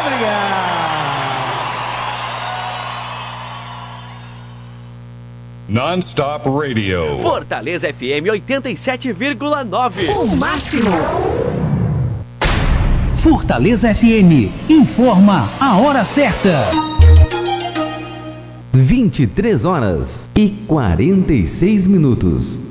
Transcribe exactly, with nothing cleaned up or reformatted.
Obrigado. Non-Stop Radio. Fortaleza F M oitenta e sete vírgula nove. O máximo. Fortaleza F M informa a hora certa. vinte e três horas e quarenta e seis minutos.